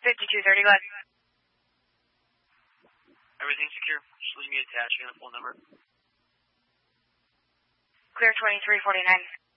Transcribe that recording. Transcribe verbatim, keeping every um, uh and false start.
fifty-two thirty, go ahead. Everything secure. Just leave me attached on the phone number. Clear twenty-three forty-nine.